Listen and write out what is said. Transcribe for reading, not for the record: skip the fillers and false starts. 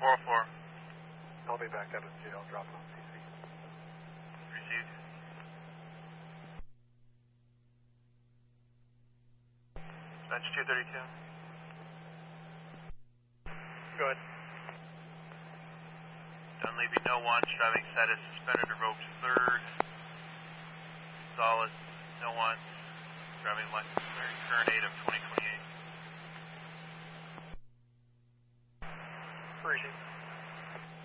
404. I'll be back out of jail, drop on CC. Received. Bench 232. Go ahead. Dunleavy, no watch, driving status suspended, revoked third. Solid, no watch, driving license clearing, current 8 of 2028. Appreciate it.